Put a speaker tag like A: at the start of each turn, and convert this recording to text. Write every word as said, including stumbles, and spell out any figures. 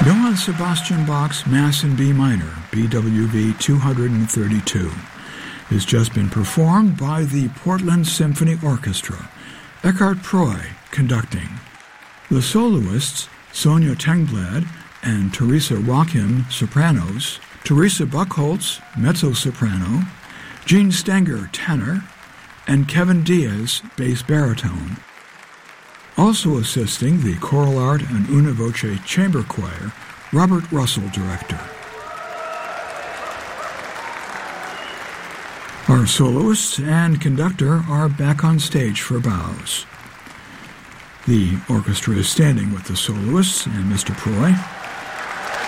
A: Johann Sebastian Bach's Mass in B minor, B W V two thirty-two, has just been performed by the Portland Symphony Orchestra, Eckhard Proy conducting. The soloists, Sonia Tengblad and Teresa Joachim, sopranos, Teresa Buchholz, mezzo-soprano, Gene Stenger, tenor, and Kevin Diaz, bass baritone. Also assisting the choral art and una voce chamber choir, Robert Russell, director. Our soloists and conductor are back on stage for bows. The orchestra is standing with the soloists and Mister Proy.